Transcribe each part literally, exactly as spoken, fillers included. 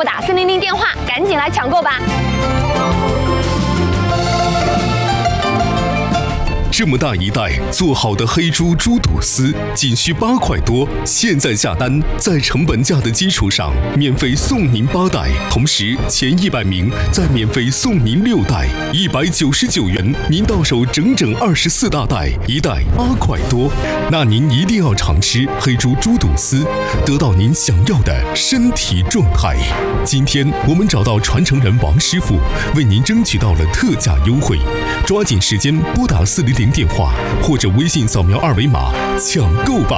拨打四零零电话，赶紧来抢购吧！ 这么大一袋做好的黑猪猪肚丝，仅需八块多。现在下单，在成本价的基础上，免费送您八袋，同时前一百名再免费送您六袋，一百九十九元，您到手整整二十四大袋，一袋八块多。那您一定要尝吃黑猪猪肚丝，得到您想要的身体状态。今天我们找到传承人王师傅，为您争取到了特价优惠，抓紧时间拨打四零零电话或者微信扫描二维码抢购吧。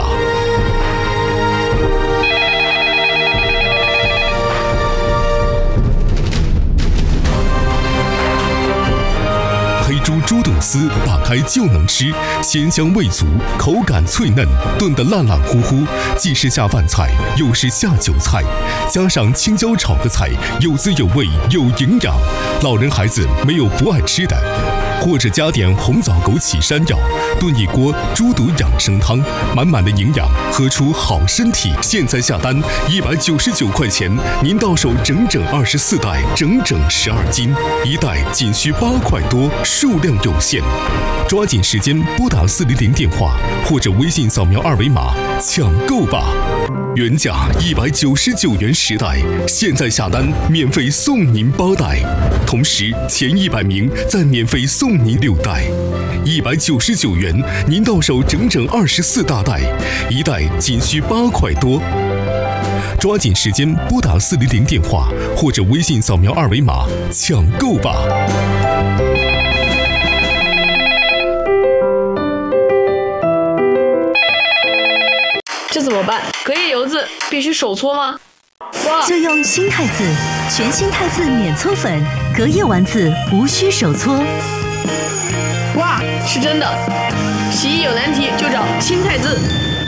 黑猪猪肚丝打开就能吃，鲜香味足，口感脆嫩，炖得烂烂乎乎，既是下饭菜，又是下酒菜，加上青椒炒的菜，有滋有味，有营养，老人孩子没有不爱吃的。或者加点红枣枸杞山药，炖一锅猪肚养生汤，满满的营养，喝出好身体。现在下单一百九十九块钱，您到手整整二十四袋，整整十二斤，一袋仅需八块多，数量有限，抓紧时间拨打四零零电话或者微信扫描二维码抢购吧。原价一百九十九元十袋，现在下单免费送您八袋，同时前一百名再免费送您六袋，一百九十九元，您到手整整二十四大袋，一袋仅需八块多。抓紧时间拨打四零零电话或者微信扫描二维码抢购吧。 这怎么办？隔夜油渍必须手搓吗？哇！ 就用新汰渍，全新汰渍免搓粉，隔夜丸子无需手搓。 哇，是真的！洗衣有难题就找新汰渍。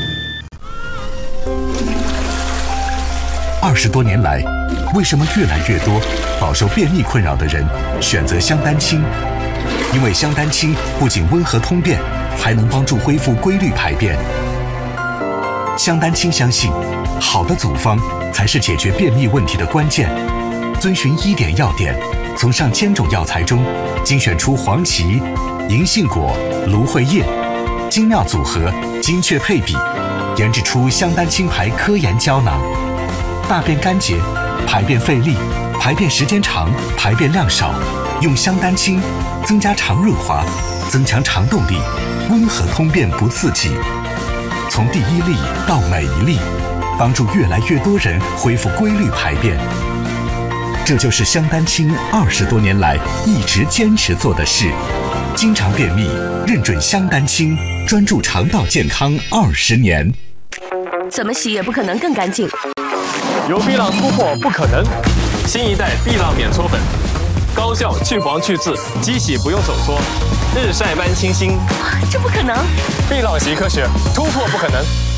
二十多年来，为什么越来越多饱受便秘困扰的人选择香丹清？因为香丹清不仅温和通便，还能帮助恢复规律排便。香丹清相信，好的组方才是解决便秘问题的关键。遵循医典要点，从上千种药材中精选出黄芪、银杏果、芦荟叶，精妙组合，精确配比，研制出香丹清牌科研胶囊。大便干结、排便费力、排便时间长、排便量少，用香丹清增加肠润滑，增强肠动力，温和通便不刺激。从第一粒到每一粒，帮助越来越多人恢复规律排便。这就是香丹清二十多年来一直坚持做的事。经常便秘，认准香丹清，专注肠道健康二十年。 怎么洗也不可能更干净。 有碧浪突破不可能，新一代碧浪免搓粉，高效去黄去渍，机洗不用手搓，日晒般清新。 这不可能！ 碧浪习科学，突破不可能。